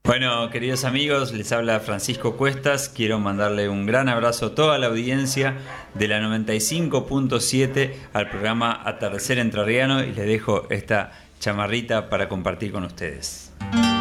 Bueno, queridos amigos, les habla Francisco Cuestas. Quiero mandarle un gran abrazo a toda la audiencia de la 95.7 al programa Atardecer Entrerriano y les dejo esta chamarrita para compartir con ustedes.